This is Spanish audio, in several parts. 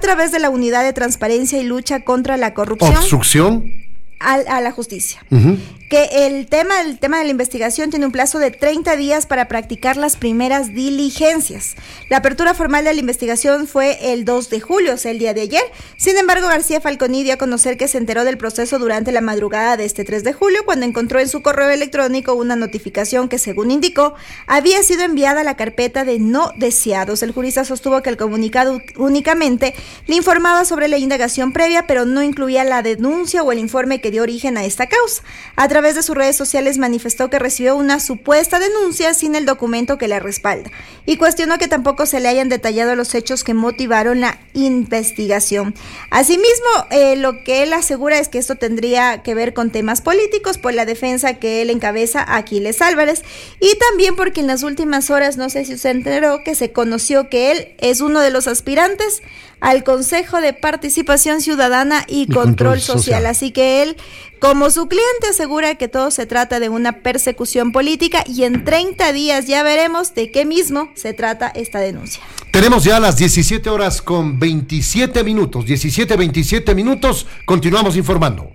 través de la Unidad de Transparencia y Lucha contra la Corrupción. ¿Obstrucción? A la justicia. Uh-huh. Que el tema de la investigación tiene un plazo de 30 días para practicar las primeras diligencias. La apertura formal de la investigación fue el 2 de julio, o sea, el día de ayer. Sin embargo, García Falconi dio a conocer que se enteró del proceso durante la madrugada de este 3 de julio, cuando encontró en su correo electrónico una notificación que, según indicó, había sido enviada a la carpeta de no deseados. El jurista sostuvo que el comunicado únicamente le informaba sobre la indagación previa, pero no incluía la denuncia o el informe que dio origen a esta causa. A través de sus redes sociales manifestó que recibió una supuesta denuncia sin el documento que la respalda y cuestionó que tampoco se le hayan detallado los hechos que motivaron la investigación. Asimismo, lo que él asegura es que esto tendría que ver con temas políticos por la defensa que él encabeza, Aquiles Álvarez, y también porque en las últimas horas, no sé si usted enteró, que se conoció que él es uno de los aspirantes al Consejo de Participación Ciudadana y Control Social. Así que él, como su cliente, asegura que todo se trata de una persecución política y en 30 días ya veremos de qué mismo se trata esta denuncia. Tenemos ya las 17 horas con 27 minutos, 27 minutos, continuamos informando.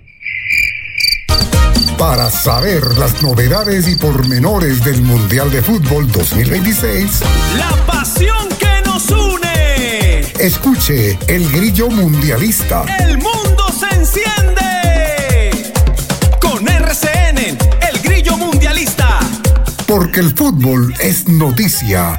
Para saber las novedades y pormenores del Mundial de Fútbol 2026, la pasión que nos une. Escuche El Grillo Mundialista. El mundo se enciende con RCN, El Grillo Mundialista. Porque el fútbol es noticia.